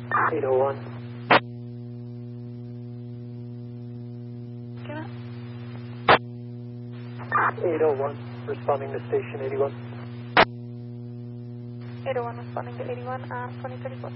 801. Get up. 801, responding to station 81. 801 responding to 81, 2034.